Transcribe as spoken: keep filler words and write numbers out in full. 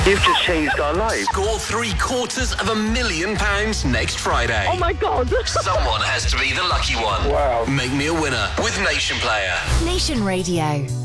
You've just changed our lives. Score three quarters of a million pounds next Friday. Oh my God. Someone has to be the lucky one. Wow. Make me a winner with Nation Player. Nation Radio.